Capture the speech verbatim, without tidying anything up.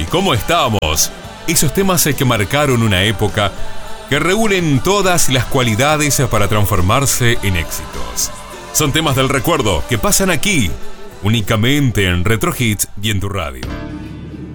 ¿Y cómo estamos? Esos temas que marcaron una época que reúnen todas las cualidades para transformarse en éxitos. Son temas del recuerdo que pasan aquí, únicamente en Retro Hits y en tu radio.